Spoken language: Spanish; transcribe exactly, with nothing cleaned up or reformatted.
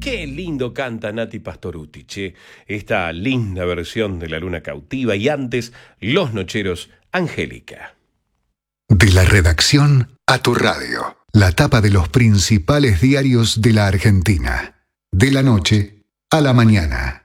Qué lindo canta Nati Pastorutti, che. Esta linda versión de La Luna Cautiva y antes Los Nocheros, Angélica. De la redacción a tu radio. La tapa de los principales diarios de la Argentina. De la noche a la mañana.